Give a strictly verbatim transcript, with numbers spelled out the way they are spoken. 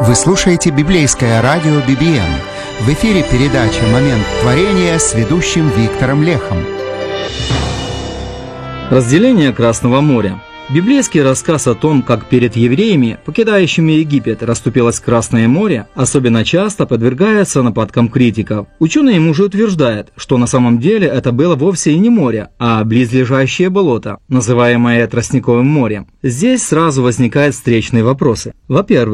Вы слушаете библейское радио би би эн. В эфире передача «Момент творения» с ведущим Виктором Лехом. Разделение Красного моря. Библейский рассказ о том, как перед евреями, покидающими Египет, расступилось Красное море, особенно часто подвергается нападкам критиков. Ученые мужи утверждают, что на самом деле это было вовсе и не море, а близлежащее болото, называемое Тростниковым морем. Здесь сразу возникают встречные вопросы. Во-первых,